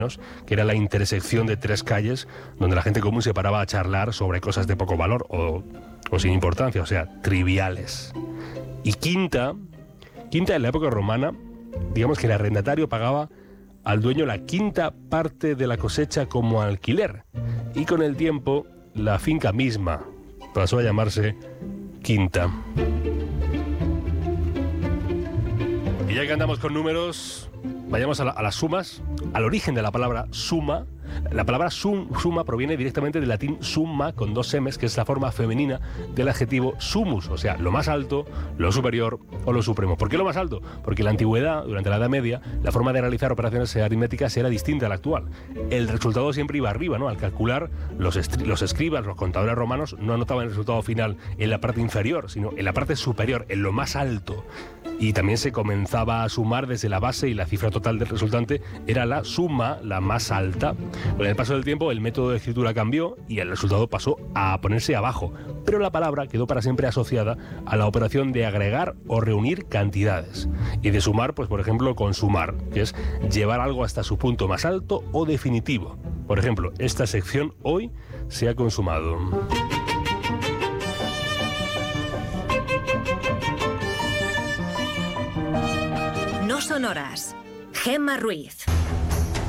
que era la intersección de tres calles donde la gente común se paraba a charlar sobre cosas de poco valor o sin importancia, o sea, triviales. Y quinta, en la época romana, digamos que el arrendatario pagaba al dueño la quinta parte de la cosecha como alquiler, y con el tiempo la finca misma pasó a llamarse quinta. Y ya que andamos con números, vayamos a las sumas, al origen de la palabra suma. La palabra suma proviene directamente del latín summa, con dos m's, que es la forma femenina del adjetivo sumus, o sea, lo más alto, lo superior o lo supremo. ¿Por qué lo más alto? Porque en la antigüedad, durante la Edad Media, la forma de realizar operaciones aritméticas era distinta a la actual. El resultado siempre iba arriba, ¿no? Al calcular, los escribas, los contadores romanos, no anotaban el resultado final en la parte inferior, sino en la parte superior, en lo más alto. Y también se comenzaba a sumar desde la base, y la cifra total del resultante era la suma, la más alta. Con el paso del tiempo, el método de escritura cambió y el resultado pasó a ponerse abajo, pero la palabra quedó para siempre asociada a la operación de agregar o reunir cantidades. Y de sumar, pues por ejemplo, consumar, que es llevar algo hasta su punto más alto o definitivo. Por ejemplo, esta sección hoy se ha consumado. No son horas. Gemma Ruiz.